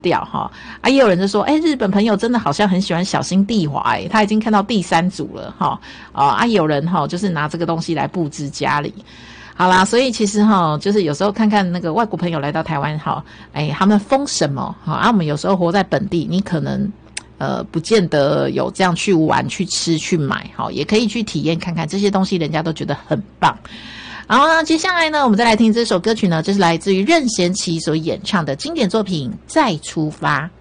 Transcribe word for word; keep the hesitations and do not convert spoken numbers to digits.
掉哈。啊，也有人就说，哎，日本朋友真的好像很喜欢小心地滑，哎，他已经看到第三组了哈。啊，啊有人哈就是拿这个东西来布置家里。好啦，所以其实哈，就是有时候看看那个外国朋友来到台湾哈，哎，他们疯什么哈？啊，我们有时候活在本地，你可能。呃，不见得有这样去玩、去吃、去买，好，也可以去体验看看这些东西，人家都觉得很棒。然后呢，接下来呢，我们再来听这首歌曲呢，就是来自于任贤齐所演唱的经典作品《再出发》。